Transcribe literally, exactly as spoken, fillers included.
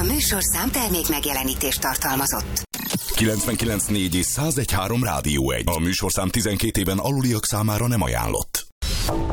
műsorszám termék megjelenítést tartalmazott. kilencvenkilenc négy és száz egy három Rádió egy. A műsorszám tizenkét éven aluliak számára nem ajánlott.